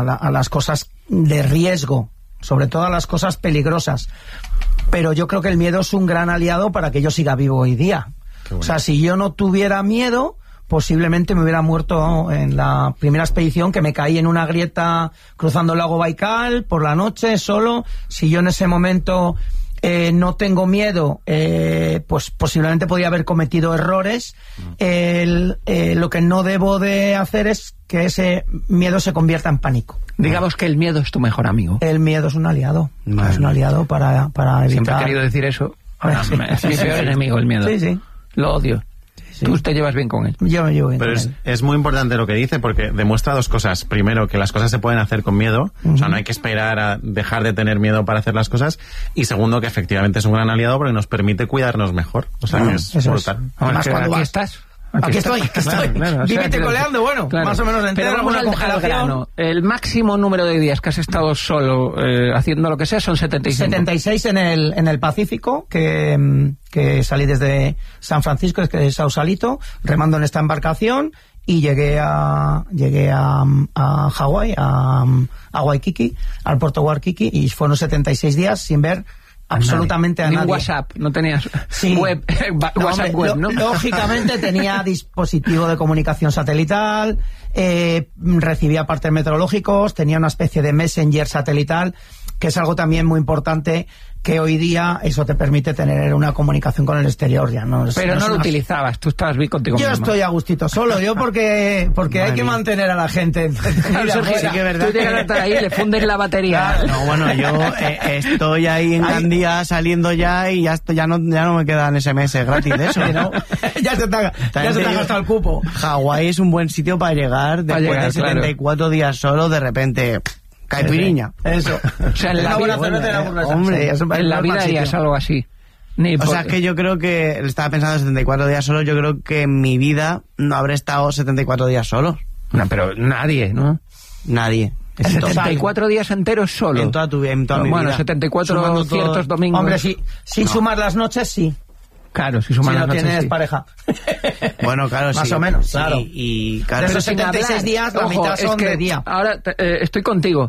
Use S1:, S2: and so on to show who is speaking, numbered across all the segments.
S1: a las cosas de riesgo, sobre todo a las cosas peligrosas. Pero yo creo que el miedo es un gran aliado para que yo siga vivo hoy día. O sea, si yo no tuviera miedo, posiblemente me hubiera muerto en la primera expedición, que me caí en una grieta cruzando el lago Baikal por la noche solo. Si yo en ese momento no tengo miedo, pues posiblemente podría haber cometido errores. Lo que no debo de hacer es que ese miedo se convierta en pánico.
S2: Digamos que el miedo es tu mejor amigo.
S1: El miedo es un aliado. Es un aliado para evitar...
S2: Siempre he querido decir eso. Es mi peor enemigo, el miedo.
S1: Sí.
S2: Lo odio. Sí. Tú te llevas bien con él.
S1: Yo me llevo bien
S3: Pero
S1: con él.
S3: Es muy importante lo que dice, porque demuestra dos cosas. Primero, que las cosas se pueden hacer con miedo. O sea, no hay que esperar a dejar de tener miedo para hacer las cosas. Y segundo, que efectivamente es un gran aliado porque nos permite cuidarnos mejor. O sea, que es brutal.
S1: Además, cuando
S2: aquí
S1: vas...
S2: estás.
S1: Aquí estoy.
S2: Claro,
S1: Vívete coleando, bueno,
S2: claro.
S1: Más o menos entero.
S2: Pero vamos al grano. El máximo número de días que has estado solo haciendo lo que sea son 75.
S1: 76 en el Pacífico, que salí desde San Francisco, que es Sausalito, remando en esta embarcación, y llegué a Hawái, a Waikiki, al puerto Waikiki, y fueron 76 días sin ver absolutamente a nadie.
S2: Ni WhatsApp, no tenías web, WhatsApp web, ¿no?
S1: Lógicamente tenía dispositivo de comunicación satelital, recibía partes meteorológicos, tenía una especie de messenger satelital, que es algo también muy importante, que hoy día eso te permite tener una comunicación con el exterior. Ya no.
S2: Pero no lo utilizabas, tú estabas bien contigo mismo.
S1: Yo estoy a gustito solo, porque hay que mantener a la gente.
S2: Claro, sí que es verdad. Tú llegas a estar ahí y le fundes la batería.
S4: Claro. No, bueno, yo estoy ahí en Gandía saliendo ya y ya no me quedan SMS gratis de eso, ¿no?
S1: ya se te ha gastado el cupo.
S4: Hawái es un buen sitio para llegar después de 74 días solo, de repente... Caipiriña.
S1: Eso.
S2: O sea, en la vida, en la vida harías algo así.
S4: O sea, es que yo creo que estaba pensando 74 días solo. Yo creo que en mi vida no habré estado 74 días solo.
S2: No, pero nadie, ¿no?
S4: Nadie.
S2: 74 días enteros solo.
S4: En toda mi vida.
S2: Bueno, 74 ciertos domingos.
S1: Hombre, sí. Sin sumar las noches, sí.
S2: Claro, si sumas las noches,
S1: tienes pareja.
S4: Bueno, claro,
S1: más o menos,
S4: sí,
S1: claro.
S4: Y claro,
S1: de esos 76 días, la mitad son de día.
S2: Ahora estoy contigo.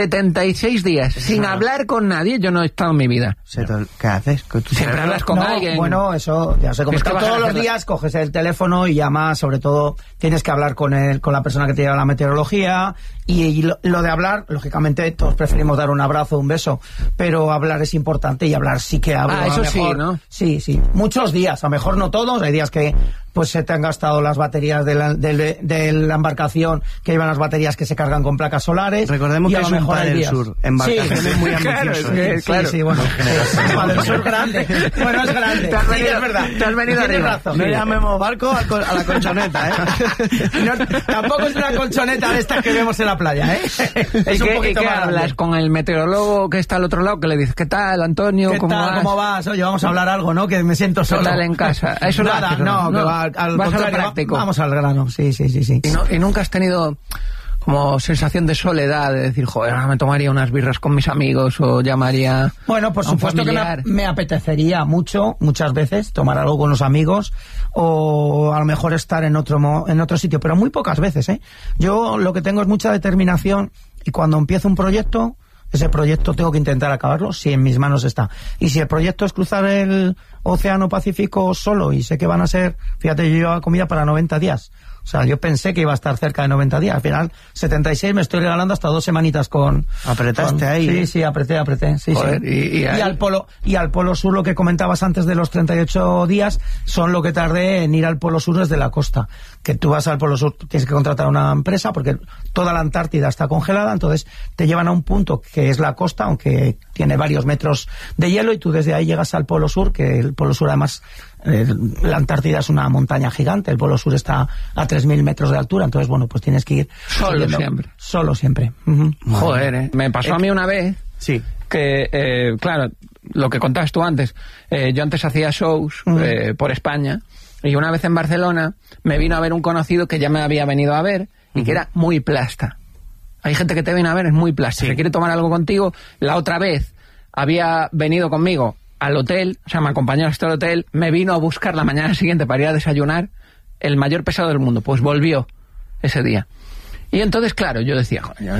S2: 76 días sin hablar con nadie, yo no he estado en mi vida.
S4: ¿Qué haces?
S2: Siempre hablas con alguien.
S1: Bueno, eso ya sé cómo es que todos los días coges el teléfono y llamas, sobre todo tienes que hablar con la persona que te lleva la meteorología, y lo de hablar, lógicamente todos preferimos dar un abrazo, un beso, pero hablar es importante, y hablar sí que hablo.
S2: Eso sí, ¿no?
S1: Sí. Muchos días, a lo mejor no todos, hay días que pues se te han gastado las baterías de la embarcación, que llevan las baterías que se cargan con placas solares.
S4: Recordemos que es un Padre del Sur, embarcaciones muy
S1: ambiciosas. Sí, bueno, Padre del Sur grande. Bueno, es grande.
S2: Te has venido arriba.
S4: No llamemos barco a la colchoneta,
S1: Tampoco es una colchoneta de estas que vemos en la playa,
S2: Es un poquito más hablas con el meteorólogo que está al otro lado, que le dices, ¿qué tal, Antonio?
S1: ¿Cómo vas? Oye, vamos a hablar algo, ¿no? Que me siento solo.
S2: ¿Qué tal en casa? Eso
S1: nada, no, que va
S2: vas al práctico.
S1: Vamos al grano, sí.
S2: ¿Y nunca has tenido como sensación de soledad, de decir, joder, ahora me tomaría unas birras con mis amigos, o llamaría?
S1: Bueno, por supuesto que me apetecería muchas veces tomar algo con los amigos, o a lo mejor estar en otro sitio, pero muy pocas veces, Yo lo que tengo es mucha determinación, y cuando empiezo un proyecto, ese proyecto tengo que intentar acabarlo si en mis manos está. Y si el proyecto es cruzar el Océano Pacífico solo, y sé que van a ser, fíjate, yo llevaba comida para 90 días. O sea, yo pensé que iba a estar cerca de 90 días. Al final, 76 me estoy regalando hasta 2 semanitas con...
S4: ¿Apretaste ahí?
S1: Sí, apreté. Sí,
S2: joder,
S1: sí. Y al Polo Sur, lo que comentabas antes de los 38 días, son lo que tardé en ir al Polo Sur desde la costa. Que tú vas al Polo Sur, tienes que contratar una empresa, porque toda la Antártida está congelada, entonces te llevan a un punto que es la costa, aunque tiene varios metros de hielo, y tú desde ahí llegas al Polo Sur, que el Polo Sur además... la Antártida es una montaña gigante, el Polo Sur está a 3.000 metros de altura, entonces bueno, pues tienes que ir solo siempre.
S2: Joder, me pasó a mí una vez que, claro, lo que contabas tú antes, yo antes hacía shows por España, y una vez en Barcelona me vino a ver un conocido que ya me había venido a ver, y que era muy plasta. Hay gente que te viene a ver, es muy plasta, se quiere tomar algo contigo. La otra vez había venido conmigo al hotel, o sea, me acompañó hasta el hotel, me vino a buscar la mañana siguiente para ir a desayunar, el mayor pesado del mundo, pues volvió ese día. Y entonces, claro, yo decía, joder,